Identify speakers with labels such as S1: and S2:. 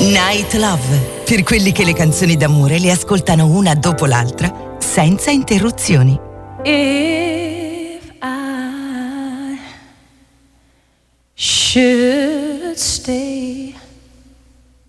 S1: Night Love, per quelli che le canzoni d'amore le ascoltano una dopo l'altra, senza interruzioni.
S2: If I should stay